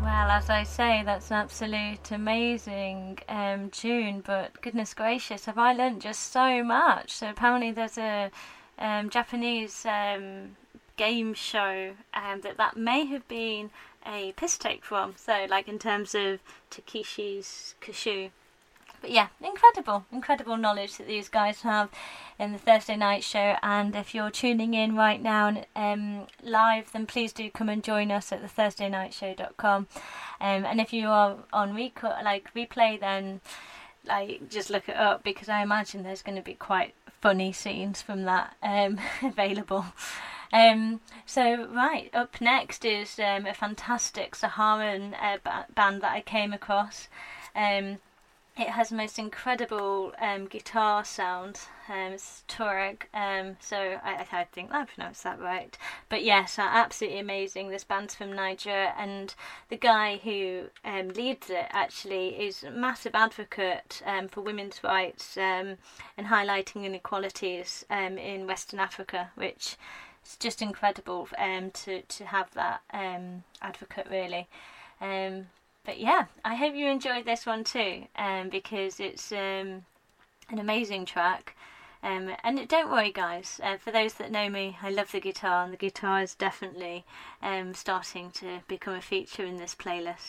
Well, as I say, that's an absolute amazing tune, but goodness gracious, have I learnt just so much. So apparently there's a Japanese game show that may have been a piss take from, so like in terms of Takeshi's Cashew. But yeah, incredible knowledge that these guys have in the Thursday night show. And if you're tuning in right now live, then please do come and join us at the thursdaynightshow.com. And if you are on replay, then just look it up, because I imagine there's going to be quite funny scenes from that available. So right, up next is a fantastic Saharan band that I came across. It has the most incredible guitar sound. It's Tuareg, so I think I pronounced that right. But yes, absolutely amazing. This band's from Niger, and the guy who leads it actually is a massive advocate for women's rights and highlighting inequalities in Western Africa, which is just incredible to have that advocate, really. But yeah, I hope you enjoyed this one too, because it's an amazing track. And don't worry, guys, for those that know me, I love the guitar, and the guitar is definitely starting to become a feature in this playlist.